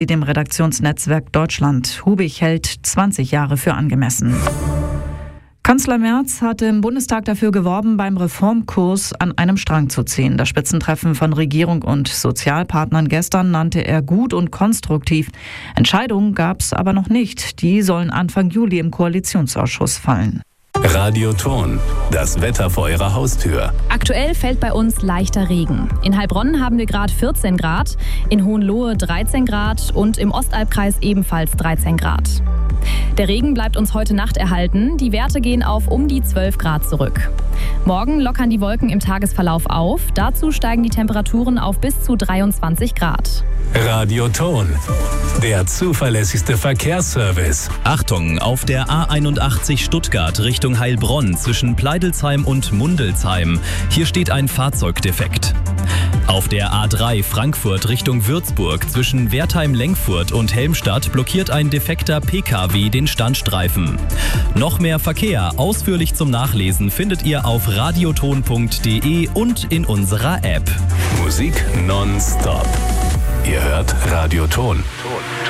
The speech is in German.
dem Redaktionsnetzwerk Deutschland. Hubig hält 20 Jahre für angemessen. Kanzler Merz hatte im Bundestag dafür geworben, beim Reformkurs an einem Strang zu ziehen. Das Spitzentreffen von Regierung und Sozialpartnern gestern nannte er gut und konstruktiv. Entscheidungen gab es aber noch nicht. Die sollen Anfang Juli im Koalitionsausschuss fallen. Radioton, das Wetter vor Ihrer Haustür. Aktuell fällt bei uns leichter Regen. In Heilbronn haben wir gerade 14 Grad, in Hohenlohe 13 Grad und im Ostalbkreis ebenfalls 13 Grad. Der Regen bleibt uns heute Nacht erhalten. Die Werte gehen auf um die 12 Grad zurück. Morgen lockern die Wolken im Tagesverlauf auf. Dazu steigen die Temperaturen auf bis zu 23 Grad. Radioton, der zuverlässigste Verkehrsservice. Achtung, auf der A81 Stuttgart Richtung Heilbronn zwischen Pleidelsheim und Mundelsheim. Hier steht ein Fahrzeugdefekt. Auf der A3 Frankfurt Richtung Würzburg zwischen Wertheim-Lengfurt und Helmstadt blockiert ein defekter PKW den Standstreifen. Noch mehr Verkehr ausführlich zum Nachlesen findet ihr auf radioton.de und in unserer App. Musik nonstop. Ihr hört Radioton.